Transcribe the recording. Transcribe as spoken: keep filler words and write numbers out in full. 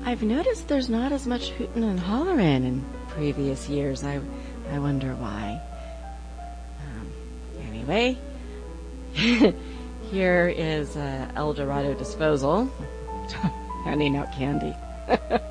I've noticed there's not as much hootin' and hollerin' in previous years. I, I wonder why. Um, anyway, here is uh, El Dorado Disposal handing out candy.